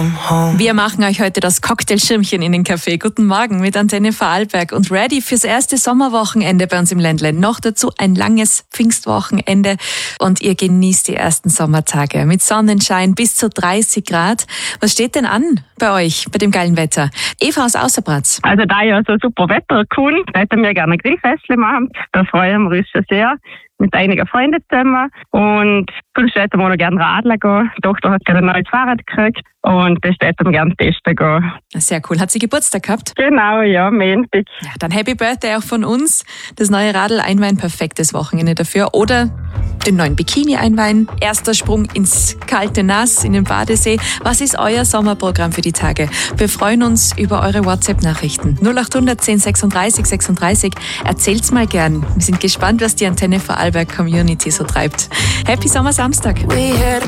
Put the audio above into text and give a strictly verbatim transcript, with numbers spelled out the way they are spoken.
Wir machen euch heute das Cocktailschirmchen in den Café. Guten Morgen mit Antenne Vorarlberg und ready fürs erste Sommerwochenende bei uns im Ländle. Noch dazu ein langes Pfingstwochenende und ihr genießt die ersten Sommertage mit Sonnenschein bis zu dreißig Grad. Was steht denn an bei euch, bei dem geilen Wetter? Eva aus Außerbratz. Also da ja so super Wetter cool, hätten wir gerne ein Grillfestchen machen. Da freuen wir uns schon sehr. Mit einigen Freunden zusammen. Und sonst hätten wir noch gerne radeln gehen. Die Tochter hat gerade ein neues Fahrrad gekriegt. Und das hätten wir gerne testen gehen. Sehr cool. Hat sie Geburtstag gehabt? Genau, ja, Montag. Ja, dann Happy Birthday auch von uns. Das neue Radl einweihen, perfektes Wochenende dafür. Oder den neuen Bikini einweihen. Erster Sprung ins kalte Nass, in den Badesee. Was ist euer Sommerprogramm für die Tage? Wir freuen uns über eure WhatsApp-Nachrichten. null acht hundert zehn sechsunddreißig sechsunddreißig. Erzählt's mal gern. Wir sind gespannt, was die Antenne Vorarlberg Community so treibt. Happy Sommer Samstag.